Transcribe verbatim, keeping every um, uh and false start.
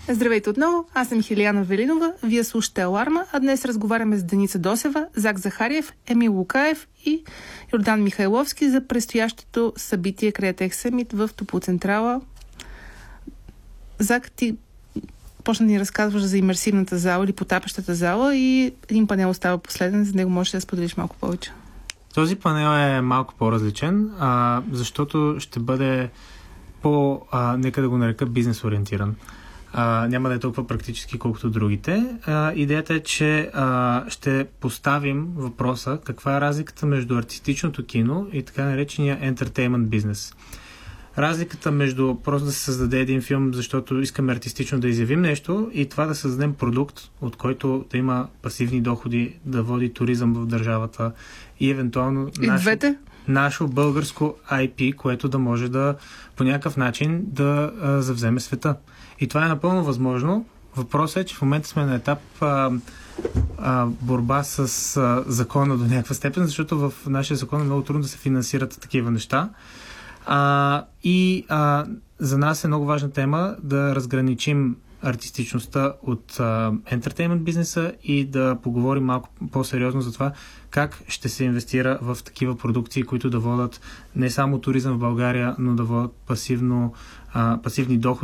Здравейте отново, аз съм Хилияна Велинова, вие слушате Аларма, а днес разговаряме с Деница Досева, Зак Захариев, Емил Лукаев и Йордан Михайловски за предстоящото събитие Createch Summit в Топлоцентрала. Зак, ти почна да ни разказваш за имерсивната зала или потапещата зала и един панел остава последен, за него можеш да споделиш малко повече. Този панел е малко по-различен, а, защото ще бъде по, а, нека да го нарека, бизнес-ориентиран. Uh, няма да е толкова практически, колкото другите. Uh, идеята е, че uh, ще поставим въпроса каква е разликата между артистичното кино и така наречения entertainment бизнес. Разликата между просто да се създаде един филм, защото искаме артистично да изявим нещо, и това да създадем продукт, от който да има пасивни доходи, да води туризъм в държавата и евентуално и наше, двете? нашо българско ай пи, което да може да по някакъв начин да а, завземе света. И това е напълно възможно. Въпросът е, че в момента сме на етап а, а, борба с а, закона до някаква степен, защото в нашия закон е много трудно да се финансират такива неща. А, и а, за нас е много важна тема да разграничим артистичността от ентертеймент бизнеса и да поговорим малко по-сериозно за това как ще се инвестира в такива продукции, които да водят не само туризъм в България, но да водят пасивно, а, пасивни доходи